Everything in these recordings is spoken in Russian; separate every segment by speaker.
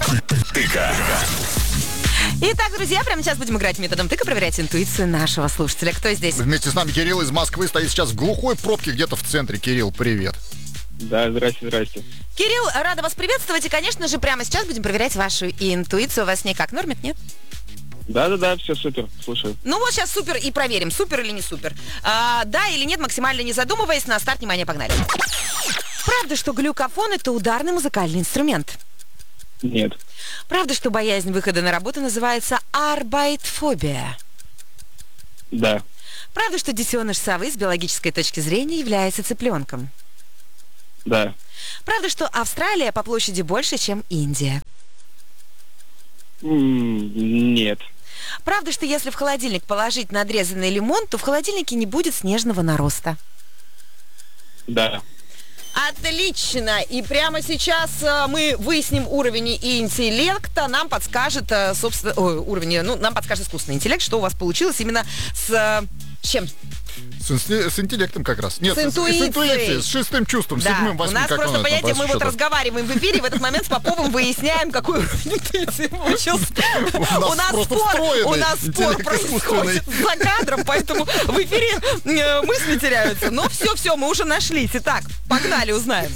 Speaker 1: Тыка.
Speaker 2: Итак, друзья, прямо сейчас будем играть методом тыка, проверять интуицию нашего слушателя. Кто здесь?
Speaker 3: Вместе с нами Кирилл из Москвы стоит сейчас в глухой пробке где-то в центре. Кирилл, привет.
Speaker 4: Да, здрасте.
Speaker 2: Кирилл, рада вас приветствовать. И, конечно же, прямо сейчас будем проверять вашу интуицию. У вас с ней как, нормит, нет?
Speaker 4: Да, все супер, слушаю.
Speaker 2: Ну вот сейчас супер и проверим, супер или не супер. Да или нет, максимально не задумываясь, на старт, внимание, погнали. Правда, что глюкофон — это ударный музыкальный инструмент?
Speaker 4: Нет.
Speaker 2: Правда, что боязнь выхода на работу называется арбайтфобия?
Speaker 4: Да.
Speaker 2: Правда, что детеныш совы с биологической точки зрения является цыпленком?
Speaker 4: Да.
Speaker 2: Правда, что Австралия по площади больше, чем Индия?
Speaker 4: Нет.
Speaker 2: Правда, что если в холодильник положить надрезанный лимон, то в холодильнике не будет снежного нароста?
Speaker 4: Да.
Speaker 2: Отлично! И прямо сейчас мы выясним уровень интеллекта. Нам подскажет, собственно, нам подскажет искусственный интеллект, что у вас получилось именно с чем?
Speaker 3: С интеллектом как раз. Нет,
Speaker 2: с интуицией.
Speaker 3: С шестым чувством,
Speaker 2: да.
Speaker 3: седьмым, восьмым.
Speaker 2: У нас просто, понятие, мы вот разговариваем в эфире, в этот момент с Поповым выясняем, какой уровень интуиции получился. У нас спор происходит за кадром, поэтому в эфире мысли теряются. Но все, мы уже нашлись. Итак, погнали, узнаем.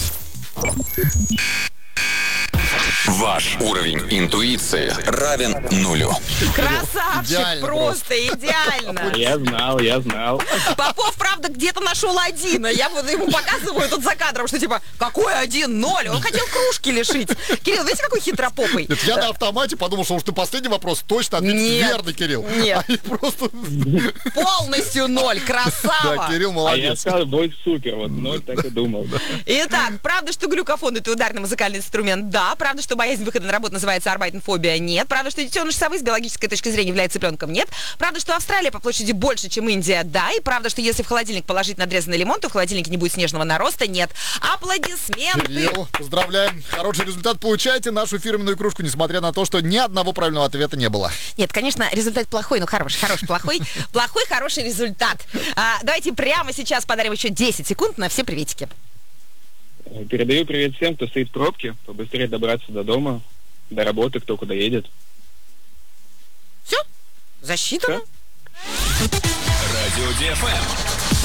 Speaker 1: Ваш уровень интуиции равен нулю.
Speaker 2: Красавчик,
Speaker 3: идеально
Speaker 2: просто идеально.
Speaker 4: Я знал.
Speaker 2: Попов, правда, где-то нашел один. А я вот ему показываю тут за кадром, что типа, какой 1-0? Он хотел кружки лишить. Кирилл, видите, какой хитропопый?
Speaker 3: Нет, я на автомате подумал, что уж ты последний вопрос точно ответишь верно, Кирилл.
Speaker 2: Нет.
Speaker 3: Просто...
Speaker 2: Полностью 0, красава.
Speaker 3: Да, Кирилл
Speaker 4: А я
Speaker 3: молодец.
Speaker 4: сказал, будет супер, вот, но так и думал. Да.
Speaker 2: Итак, правда, что глюкофон — это ударный музыкальный инструмент? Да. Правда, что боязнь выхода на работу называется арбайтфобия? Нет. Правда, что детеныш совы с биологической точки зрения является цыпленком? Нет. Правда, что Австралия по площади больше, чем Индия? Да. И правда, что если в холодильник положить надрезанный лимон, то в холодильнике не будет снежного нароста? Нет. Аплодисменты.
Speaker 3: Кирилл, поздравляем. Хороший результат. Получаете нашу фирменную кружку, несмотря на то, что ни одного правильного ответа не было.
Speaker 2: Нет, конечно, результат плохой, но хороший, плохой. Плохой, хороший результат. Давайте прямо сейчас подарим еще 10 секунд на все приветики.
Speaker 4: Передаю привет всем, кто стоит в пробке, побыстрее добраться до дома, до работы, кто куда едет.
Speaker 2: Все? Засчитано?
Speaker 1: Радио ДФМ.